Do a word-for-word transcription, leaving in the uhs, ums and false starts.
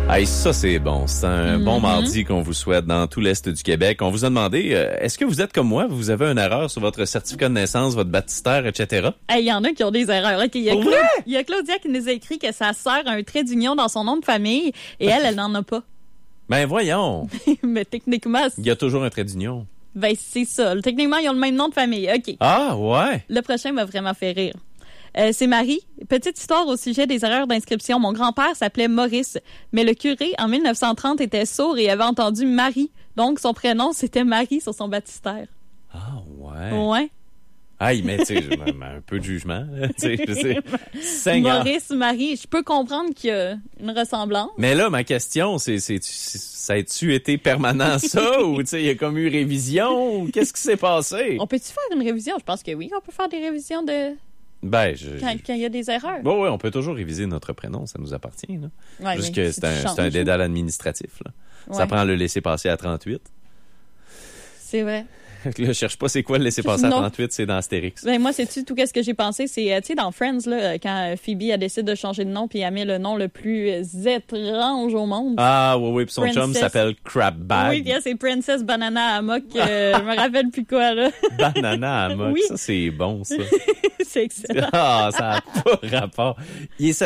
Hey, ça, c'est bon. C'est un mm-hmm. bon mardi qu'on vous souhaite dans tout l'Est du Québec. On vous a demandé, euh, est-ce que vous êtes comme moi? Vous avez une erreur sur votre certificat de naissance, votre baptistère, et cetera? Il hey, y en a qui ont des erreurs. Okay, y a Cla- Il y a Claudia qui nous a écrit que sa sœur a un trait d'union dans son nom de famille et elle, elle n'en a pas. Ben voyons! Mais techniquement... C'est... Il y a toujours un trait d'union. Ben c'est ça. Techniquement, ils ont le même nom de famille. OK. Ah, ouais? Le prochain m'a vraiment fait rire. Euh, c'est Marie. Petite histoire au sujet des erreurs d'inscription. Mon grand-père s'appelait Maurice, mais le curé, en dix-neuf cent trente, était sourd et avait entendu Marie. Donc, son prénom, c'était Marie sur son baptistère. Ah, ouais. Ouais. Aïe, mais tu sais, un peu de jugement. Tu sais, Seigneur. Maurice, Marie, je peux comprendre qu'il y a une ressemblance. Mais là, ma question, c'est, c'est, ça a-tu été permanent, ça? Ou tu sais, il y a comme eu révision? Ou qu'est-ce qui s'est passé? On peut-tu faire une révision? Je pense que oui, on peut faire des révisions de... Ben, je, quand, quand il y a des erreurs. Bon, oui, on peut toujours réviser notre prénom, ça nous appartient. Là. Ouais, juste que c'est un, c'est un dédale administratif. Là. Ouais. Ça prend le laisser-passer à trente-huit. C'est vrai. Là, je cherche pas c'est quoi le laisser-passer à trente-huit, c'est dans Astérix. Ben, moi, c'est-tu tout ce que j'ai pensé? C'est, tu sais, dans Friends, là, quand Phoebe a décidé de changer de nom puis elle met le nom le plus étrange au monde. Ah, oui, oui, puis son Princess... chum s'appelle Crabbag. Oui, puis c'est Princess Banana Hammock. Euh, je me rappelle plus quoi, là. Banana Hammock, oui. Ça, c'est bon, ça. C'est excellent. Ah, ça n'a pas rapport. Il est